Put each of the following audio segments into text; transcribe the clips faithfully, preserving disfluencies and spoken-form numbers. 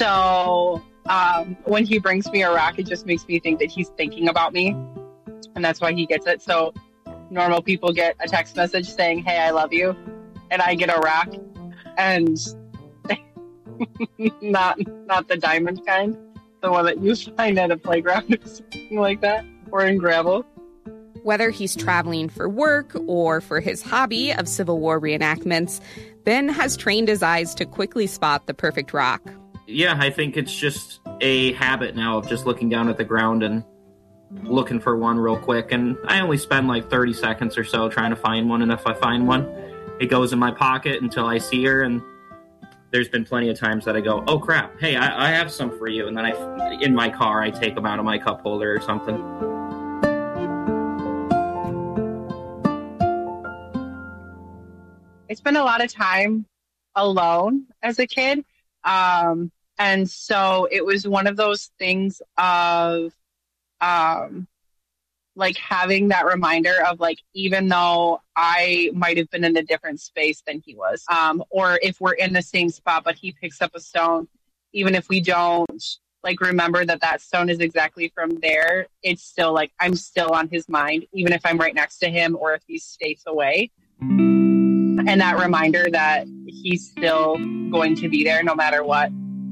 So um, when he brings me a rock, it just makes me think that he's thinking about me. And that's why he gets it. So normal people get a text message saying, hey, I love you. And I get a rock. And not not the diamond kind. The one that you find at a playground or something like that. Or in gravel. Whether he's traveling for work or for his hobby of Civil War reenactments, Ben has trained his eyes to quickly spot the perfect rock. Yeah, I think it's just a habit now of just looking down at the ground and looking for one real quick. And I only spend like thirty seconds or so trying to find one. And if I find one, it goes in my pocket until I see her. And there's been plenty of times that I go, oh, crap, hey, I, I have some for you. And then I, in my car, I take them out of my cup holder or something. I spent a lot of time alone as a kid. Um, and so it was one of those things of um, like having that reminder of like, even though I might have been in a different space than he was, um, or if we're in the same spot, but he picks up a stone, even if we don't like remember that that stone is exactly from there, it's still like, I'm still on his mind, even if I'm right next to him or if he's states away. And that reminder that he's still going to be there no matter what.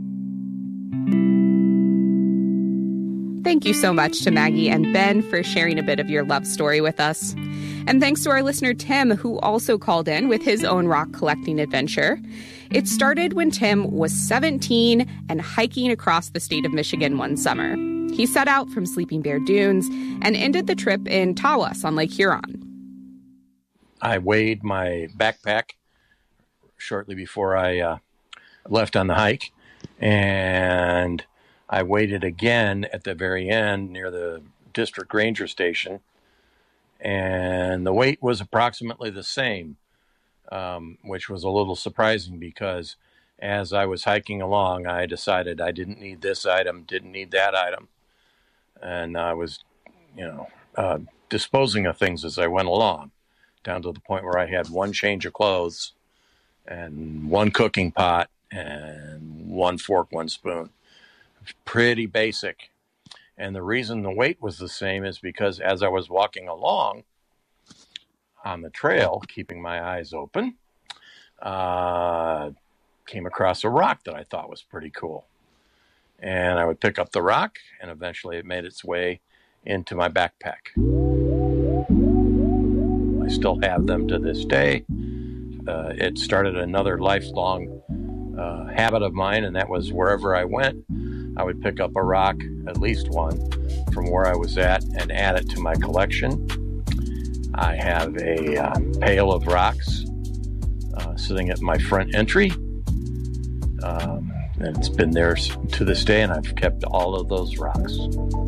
Thank you so much to Maggie and Ben for sharing a bit of your love story with us. And thanks to our listener Tim, who also called in with his own rock collecting adventure. It started when Tim was seventeen and hiking across the state of Michigan one summer. He set out from Sleeping Bear Dunes and ended the trip in Tawas on Lake Huron. I weighed my backpack shortly before I uh, left on the hike, and I weighed it again at the very end near the district ranger station, and the weight was approximately the same, um, which was a little surprising because as I was hiking along, I decided I didn't need this item, didn't need that item, and I was, you know, uh, disposing of things as I went along, down to the point where I had one change of clothes and one cooking pot and one fork, one spoon. Pretty basic. And the reason the weight was the same is because as I was walking along on the trail, keeping my eyes open, uh, came across a rock that I thought was pretty cool. And I would pick up the rock, and eventually it made its way into my backpack. I still have them to this day. Uh, it started another lifelong uh, habit of mine, and that was wherever I went, I would pick up a rock, at least one, from where I was at and add it to my collection. I have a uh, pail of rocks uh, sitting at my front entry. Um, and it's been there to this day, and I've kept all of those rocks.